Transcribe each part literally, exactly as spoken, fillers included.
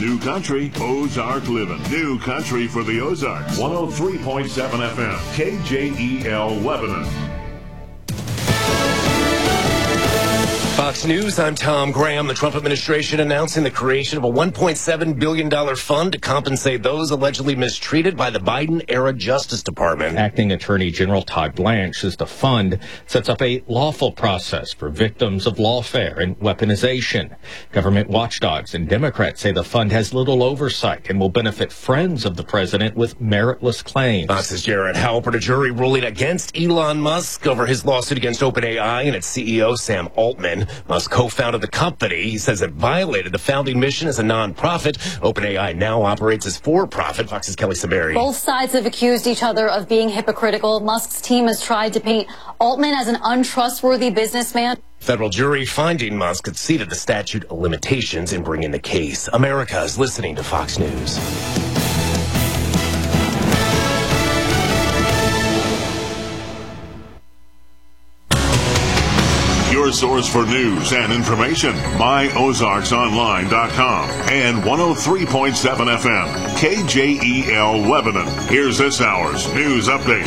New Country, Ozark Living. New Country for the Ozarks. one oh three point seven F M, K J E L Lebanon. Fox News, I'm Tom Graham. The Trump administration announcing the creation of a one point seven billion dollars fund to compensate those allegedly mistreated by the Biden-era Justice Department. Acting Attorney General Todd Blanche says the fund sets up a lawful process for victims of lawfare and weaponization. Government watchdogs and Democrats say the fund has little oversight and will benefit friends of the president with meritless claims. Fox's Jared Halpert, a jury ruling against Elon Musk over his lawsuit against OpenAI and its C E O, Sam Altman. Musk co-founded the company. He says it violated the founding mission as a non-profit. OpenAI now operates as for-profit. Fox's Kelly Saberi. Both sides have accused each other of being hypocritical. Musk's team has tried to paint Altman as an untrustworthy businessman. Federal jury finding Musk exceeded the statute of limitations in bringing the case. America is listening to Fox News. Your source for news and information, my ozarks online dot com and one oh three point seven F M, K J E L Lebanon. Here's this hour's news update.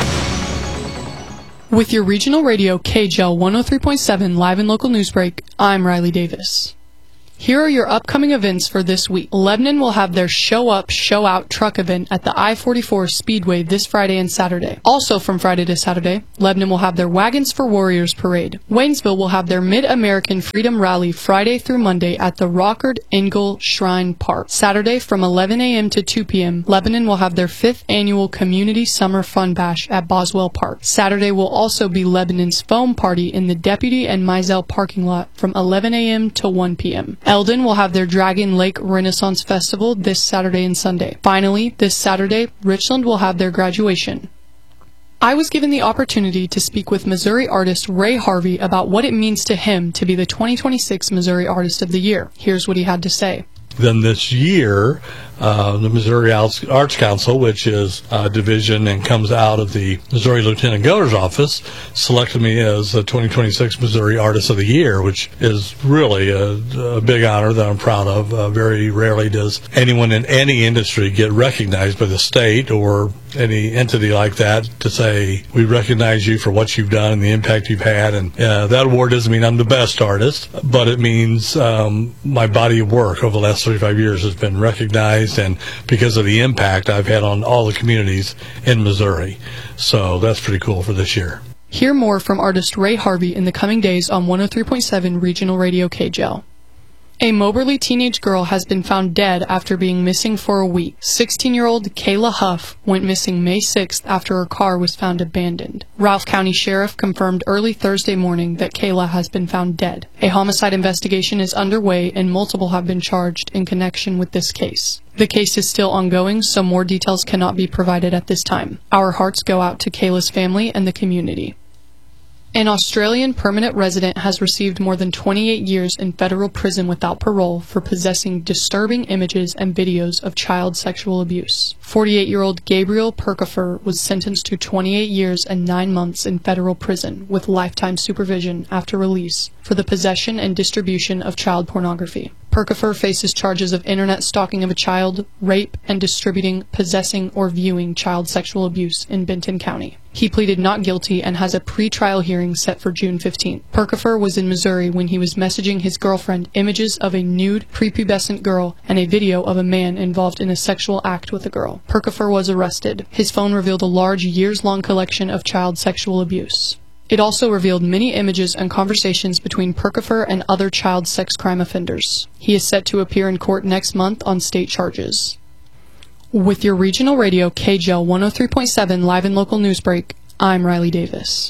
With your regional radio, K J L one oh three point seven live and local news break, I'm Riley Davis. Here are your upcoming events for this week. Lebanon will have their Show Up, Show Out truck event at the I forty-four Speedway this Friday and Saturday. Also from Friday to Saturday, Lebanon will have their Wagons for Warriors parade. Waynesville will have their Mid-American Freedom Rally Friday through Monday at the Rockard Engel Shrine Park. Saturday from eleven a.m. to two p.m., Lebanon will have their fifth annual Community Summer Fun Bash at Boswell Park. Saturday will also be Lebanon's Foam Party in the Deputy and Mizell parking lot from eleven a.m. to one p.m. Eldon will have their Dragon Lake Renaissance Festival this Saturday and Sunday. Finally, this Saturday, Richland will have their graduation. I was given the opportunity to speak with Missouri artist Ray Harvey about what it means to him to be the twenty twenty-six Missouri Artist of the Year. Here's what he had to say. Then this year, uh, the Missouri Arts Council, which is a division and comes out of the Missouri Lieutenant Governor's office, selected me as the twenty twenty-six Missouri Artist of the Year, which is really a, a big honor that I'm proud of. Uh, very rarely does anyone in any industry get recognized by the state or any entity like that to say, we recognize you for what you've done and the impact you've had. And uh, that award doesn't mean I'm the best artist, but it means um, my body of work over the last thirty-five years has been recognized, and because of the impact I've had on all the communities in Missouri. So that's pretty cool for this year. Hear more from artist Ray Harvey in the coming days on one oh three point seven Regional Radio K J L. A Moberly teenage girl has been found dead after being missing for a week. sixteen-year-old Kayla Huff went missing May sixth after her car was found abandoned. Ralph County Sheriff confirmed early Thursday morning that Kayla has been found dead. A homicide investigation is underway and multiple have been charged in connection with this case. The case is still ongoing, so more details cannot be provided at this time. Our hearts go out to Kayla's family and the community. An Australian permanent resident has received more than twenty-eight years in federal prison without parole for possessing disturbing images and videos of child sexual abuse. forty-eight-year-old Gabriel Perkifer was sentenced to twenty-eight years and nine months in federal prison with lifetime supervision after release for the possession and distribution of child pornography. Perkifer faces charges of internet stalking of a child, rape, and distributing, possessing, or viewing child sexual abuse in Benton County. He pleaded not guilty and has a pre-trial hearing set for June fifteenth. Perkifer was in Missouri when he was messaging his girlfriend images of a nude, prepubescent girl and a video of a man involved in a sexual act with a girl. Perkifer was arrested. His phone revealed a large, years-long collection of child sexual abuse. It also revealed many images and conversations between Perkifer and other child sex crime offenders. He is set to appear in court next month on state charges. With your regional radio, K J L one oh three point seven live and local news break, I'm Riley Davis.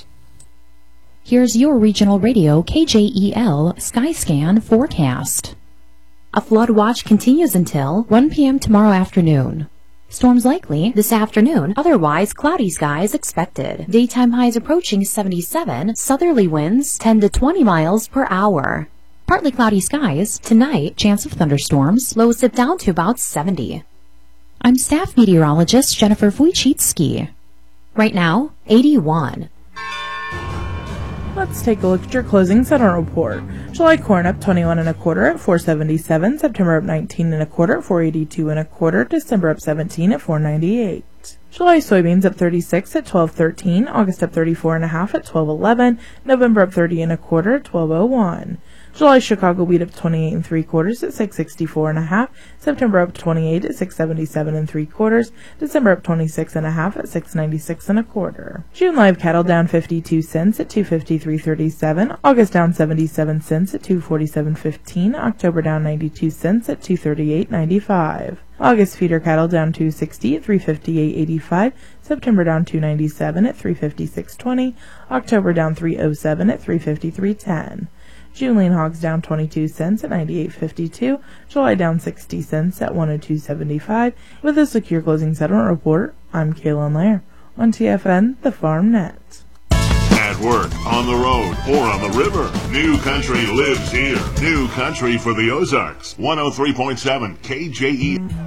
Here's your regional radio, K J E L Skyscan forecast. A flood watch continues until one p.m. tomorrow afternoon. Storms likely this afternoon, otherwise cloudy skies expected. Daytime highs approaching seventy-seven, southerly winds ten to twenty miles per hour. Partly cloudy skies, tonight chance of thunderstorms, lows dip down to about seventy. I'm staff meteorologist Jennifer Wojcicki. Right now, eighty-one. Let's take a look at your closing settlement report. July corn up twenty-one and a quarter at four seventy-seven. September up nineteen and a quarter at four eighty-two and a quarter. December up seventeen at four ninety-eight. July soybeans up thirty-six at twelve thirteen. August up thirty-four and a half at twelve eleven. November up thirty and a quarter at twelve oh one. July Chicago wheat up twenty-eight and three quarters at six sixty-four and a half. September up twenty-eight at six seventy-seven and three quarters. December up twenty-six and a half at six ninety-six and a quarter. June live cattle down fifty-two cents at two fifty-three thirty-seven. August down seventy-seven cents at two forty-seven fifteen. October down ninety-two cents at two thirty-eight ninety-five. August feeder cattle down two sixty at three fifty-eight eighty-five. September down two ninety-seven at three fifty-six twenty. October down three oh seven at three fifty-three ten. June lean hogs down twenty-two cents at ninety-eight fifty-two. July down sixty cents at one oh two seventy-five. With a secure closing settlement report, I'm Kaylin Lair on T F N, the Farm Net. At work, on the road, or on the river, New Country lives here. New Country for the Ozarks. one oh three point seven K J E.